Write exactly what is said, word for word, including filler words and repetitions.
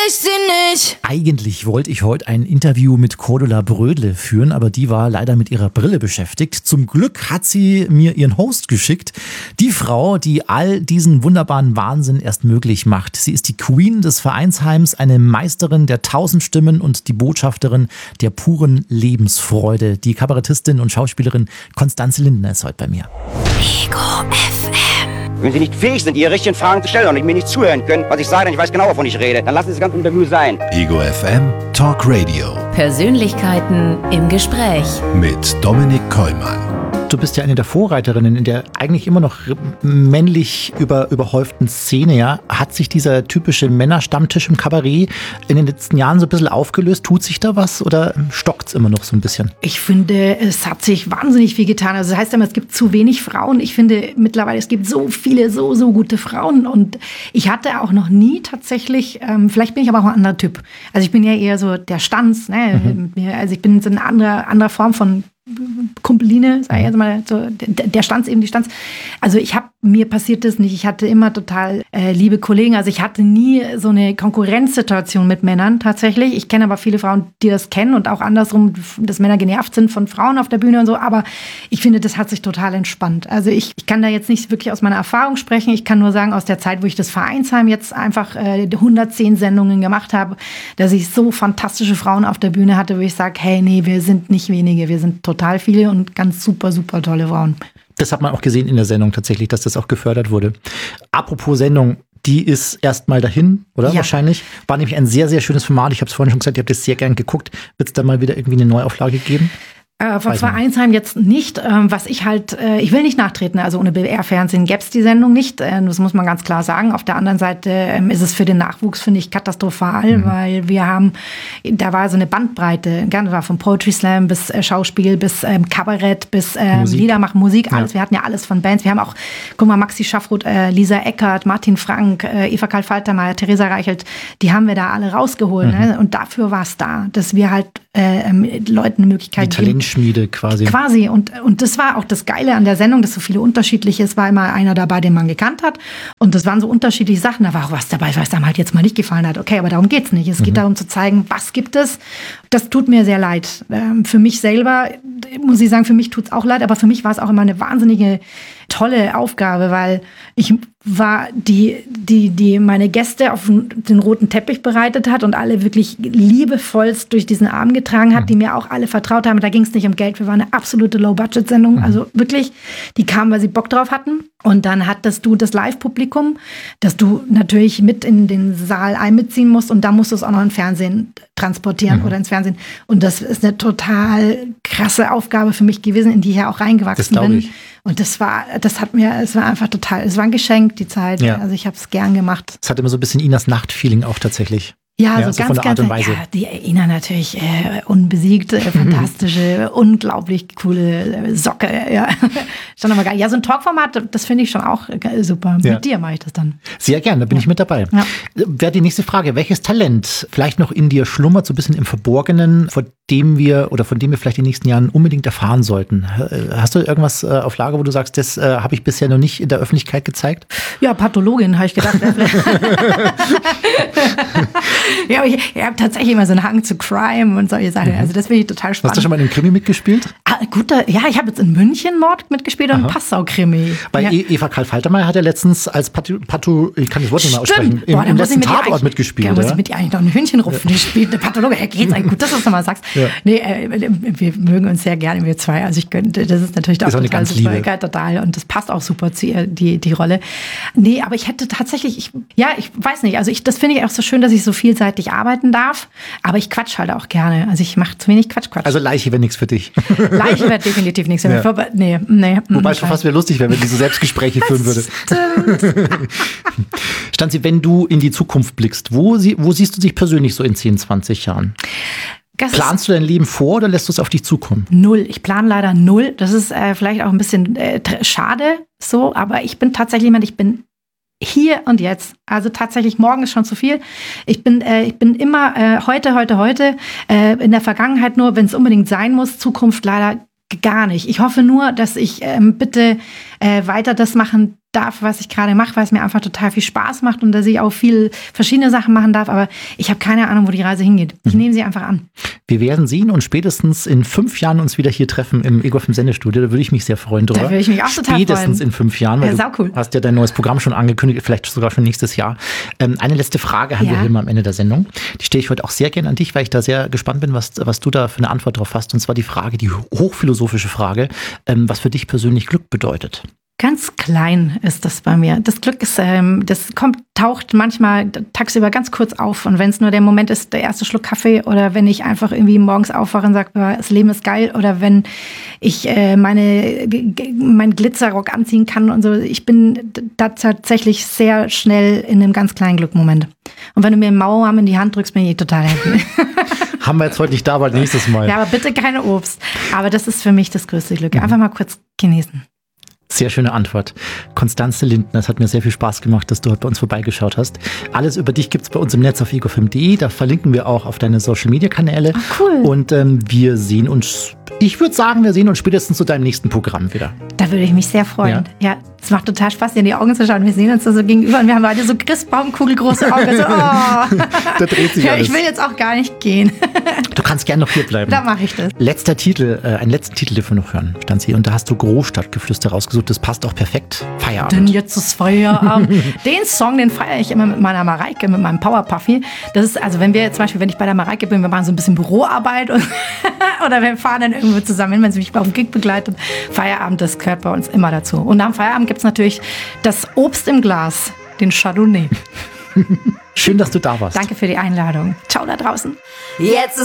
ich sie nicht. Eigentlich wollte ich heute ein Interview mit Cordula Brödle führen, aber die war leider mit ihrer Brille beschäftigt. Zum Glück hat sie mir ihren Host geschickt. Die Frau, die all diesen wunderbaren Wahnsinn erst möglich macht. Sie ist die Queen des Vereinsheims, eine Meisterin der tausend Stimmen und die Botschafterin der puren Lebensfreude. Die Kabarettistin und Schauspielerin Constanze Lindner ist heute bei mir. Ego F M. Wenn Sie nicht fähig sind, Ihre richtigen Fragen zu stellen und mir nicht zuhören können, was ich sage, denn ich weiß genau, wovon ich rede, dann lassen Sie das ganze Interview sein. Ego F M Talk Radio. Persönlichkeiten im Gespräch. Mit Dominik Kollmann. Du bist ja eine der Vorreiterinnen in der eigentlich immer noch männlich über, überhäuften Szene. Ja. Hat sich dieser typische Männerstammtisch im Kabarett in den letzten Jahren so ein bisschen aufgelöst? Tut sich da was oder stockt es immer noch so ein bisschen? Ich finde, es hat sich wahnsinnig viel getan. Also das heißt immer, es gibt zu wenig Frauen. Ich finde mittlerweile, es gibt so viele, so, so gute Frauen. Und ich hatte auch noch nie tatsächlich, ähm, vielleicht bin ich aber auch ein anderer Typ. Also ich bin ja eher so der Stanz. Ne? Mhm. Also ich bin so eine andere, andere Form von Kumpeline, sag ich jetzt mal, so, der, der Stanz eben, die Stanz. Also ich habe, mir passiert das nicht. Ich hatte immer total äh, liebe Kollegen. Also ich hatte nie so eine Konkurrenzsituation mit Männern tatsächlich. Ich kenne aber viele Frauen, die das kennen und auch andersrum, dass Männer genervt sind von Frauen auf der Bühne und so. Aber ich finde, das hat sich total entspannt. Also ich, ich kann da jetzt nicht wirklich aus meiner Erfahrung sprechen. Ich kann nur sagen, aus der Zeit, wo ich das Vereinsheim jetzt einfach äh, hundertzehn Sendungen gemacht habe, dass ich so fantastische Frauen auf der Bühne hatte, wo ich sage, hey, nee, wir sind nicht wenige, wir sind total viele und ganz super, super tolle Frauen. Das hat man auch gesehen in der Sendung tatsächlich, dass das auch gefördert wurde. Apropos Sendung, die ist erstmal dahin, oder? Ja. Wahrscheinlich. War nämlich ein sehr, sehr schönes Format. Ich habe es vorhin schon gesagt, ich habe das sehr gern geguckt. Wird es da mal wieder irgendwie eine Neuauflage geben? Äh, von Vereinsheim jetzt nicht. Ähm, was ich halt, äh, ich will nicht nachtreten, also ohne B R-Fernsehen gäbe es die Sendung nicht. Äh, das muss man ganz klar sagen. Auf der anderen Seite ähm, ist es für den Nachwuchs, finde ich, katastrophal, mhm. weil wir haben, da war so eine Bandbreite, das war von Poetry Slam bis äh, Schauspiel, bis ähm, Kabarett, bis ähm, Lieder machen, Musik, alles. Ja. Wir hatten ja alles von Bands. Wir haben auch, guck mal, Maxi Schaffroth, äh, Lisa Eckert, Martin Frank, äh, Eva Karl Faltermeier, Theresa Reichelt, die haben wir da alle rausgeholt. Mhm. Ne? Und dafür war es da, dass wir halt äh, Leuten eine Möglichkeit die geben. Schmiede quasi. Quasi. Und, und das war auch das Geile an der Sendung, dass so viele unterschiedliche, es war immer einer dabei, den man gekannt hat. Und das waren so unterschiedliche Sachen. Da war auch was dabei, was einem halt jetzt mal nicht gefallen hat. Okay, aber darum geht's nicht. Es geht mhm. darum zu zeigen, was gibt es. Das tut mir sehr leid. Ähm, für mich selber, muss ich sagen, für mich tut's auch leid. Aber für mich war es auch immer eine wahnsinnige tolle Aufgabe, weil ich war die, die, die meine Gäste auf den roten Teppich bereitet hat und alle wirklich liebevollst durch diesen Abend getragen hat, mhm. die mir auch alle vertraut haben. Da ging es nicht um Geld, wir waren eine absolute Low-Budget-Sendung. Mhm. Also wirklich, die kamen, weil sie Bock drauf hatten. Und dann hattest du das Live-Publikum, das du natürlich mit in den Saal einbeziehen musst und da musst du es auch noch ins Fernsehen transportieren mhm. oder ins Fernsehen. Und das ist eine total krasse Aufgabe für mich gewesen, in die ich ja auch reingewachsen bin. Ich. Und das war, das hat mir, es war einfach total, es war ein Geschenk, die Zeit. Ja. Also ich habe es gern gemacht. Es hat immer so ein bisschen Inas Nacht-Feeling auch tatsächlich. Ja, ja, so, so ganz, von der Art ganz, und Weise. Ja, die Ina natürlich äh, unbesiegt, äh, fantastische, unglaublich coole äh, Socke. Ja. Schon aber geil. Ja, so ein Talkformat, das finde ich schon auch äh, super. Ja. Mit dir mache ich das dann. Sehr gerne, da bin ja. ich mit dabei. Ja. Wäre die nächste Frage, welches Talent vielleicht noch in dir schlummert, so ein bisschen im Verborgenen, von dem wir oder von dem wir vielleicht in den nächsten Jahren unbedingt erfahren sollten? Hast du irgendwas äh, auf Lager, wo du sagst, das äh, habe ich bisher noch nicht in der Öffentlichkeit gezeigt? Ja, Pathologin, habe ich gedacht. Ja, aber ich, ich habe tatsächlich immer so einen Hang zu Crime und solche Sachen. Also das finde ich total spannend. Hast du schon mal in einem Krimi mitgespielt? Ah, guter, ja, ich habe jetzt in München Mord mitgespielt und Passau-Krimi. Bei ja. Eva Karl Faltermeier hat er letztens als Patho, Patho ich kann das Wort nicht mehr aussprechen, im, Boah, im letzten Tatort mitgespielt. Da muss ich mit ihr eigentlich noch einen Hühnchenrupfen ja. gespielt. Eine Pathologe, ja, geht's eigentlich gut, dass du das nochmal sagst. Ja. Nee, äh, wir mögen uns sehr gerne, wir zwei. Also ich könnte, das ist natürlich auch, ist auch total super, total. Und das passt auch super zu ihr, die, die Rolle. Nee, aber ich hätte tatsächlich, ich, ja, ich weiß nicht, also ich, das finde ich auch so schön, dass ich so vielseitig arbeiten darf, aber ich quatsch halt auch gerne. Also ich mache zu wenig Quatsch-Quatsch. Also Leiche wäre nichts für dich. Leiche wäre definitiv nichts für mich. Ja. Nee, nee. Wobei es schon fast wieder lustig wäre, wenn diese Selbstgespräche führen würde. Stanzi, wenn du in die Zukunft blickst, wo, sie, wo siehst du dich persönlich so in zehn, zwanzig Jahren? Das Planst du dein Leben vor oder lässt du es auf dich zukommen? Null. Ich plane leider null. Das ist äh, vielleicht auch ein bisschen äh, schade so, aber ich bin tatsächlich jemand, ich bin hier und jetzt. Also tatsächlich, morgen ist schon zu viel. Ich bin, äh, ich bin immer äh, heute, heute, heute. Äh, in der Vergangenheit nur, wenn es unbedingt sein muss. Zukunft leider gar nicht. Ich hoffe nur, dass ich ähm, bitte äh, weiter das machen darf, was ich gerade mache, weil es mir einfach total viel Spaß macht und dass ich auch viel verschiedene Sachen machen darf. Aber ich habe keine Ahnung, wo die Reise hingeht. Ich nehme sie einfach an. Wir werden sehen und spätestens in fünf Jahren uns wieder hier treffen im Ego F M Sendestudio. Da würde ich mich sehr freuen drüber. Da würde ich mich auch total freuen. Spätestens in fünf Jahren, weil ja, du hast ja dein neues Programm schon angekündigt, vielleicht sogar schon nächstes Jahr. Ähm, eine letzte Frage haben ja. wir hier mal am Ende der Sendung. Die stelle ich heute auch sehr gerne an dich, weil ich da sehr gespannt bin, was, was du da für eine Antwort drauf hast. Und zwar die Frage, die hochphilosophische Frage, ähm, was für dich persönlich Glück bedeutet. Ganz klein ist das bei mir. Das Glück ist, ähm, das kommt, taucht manchmal tagsüber ganz kurz auf. Und wenn es nur der Moment ist, der erste Schluck Kaffee oder wenn ich einfach irgendwie morgens aufwache und sage, das Leben ist geil oder wenn ich äh, meine, meinen Glitzerrock anziehen kann und so. Ich bin da tatsächlich sehr schnell in einem ganz kleinen Glückmoment. Und wenn du mir einen Mauerarm in die Hand drückst, bin ich total happy. Haben wir jetzt heute nicht da, aber nächstes Mal. Ja, aber bitte keine Obst. Aber das ist für mich das größte Glück. Einfach mal kurz genießen. Sehr schöne Antwort. Konstanze Lindner, es hat mir sehr viel Spaß gemacht, dass du heute bei uns vorbeigeschaut hast. Alles über dich gibt es bei uns im Netz auf ego f m punkt d e. Da verlinken wir auch auf deine Social-Media-Kanäle. Ach, cool. Und ähm, wir sehen uns, ich würde sagen, wir sehen uns spätestens zu deinem nächsten Programm wieder. Da würde ich mich sehr freuen. Ja, ja, es macht total Spaß, dir in die Augen zu schauen. Wir sehen uns da so gegenüber und wir haben beide so Christbaumkugelgroße Augen. So, oh. Da dreht sich ja, alles. Ich will jetzt auch gar nicht gehen. Du kannst gerne noch hier bleiben. Da mache ich das. Letzter Titel, äh, einen letzten Titel, den wir noch hören, Stanzi. Und da hast du Großstadtgeflüster rausgesucht. Das passt auch perfekt. Feierabend. Denn jetzt ist Feierabend. Den Song, den feiere ich immer mit meiner Mareike, mit meinem Power-Puffy. Das ist, also wenn wir zum Beispiel, wenn ich bei der Mareike bin, wir machen so ein bisschen Büroarbeit und oder wir fahren dann irgendwo zusammen hin, wenn sie mich auf dem Gig begleitet. Feierabend, das gehört bei uns immer dazu. Und am Feierabend gibt es natürlich das Obst im Glas, den Chardonnay. Schön, dass du da warst. Danke für die Einladung. Ciao da draußen. Jetzt ist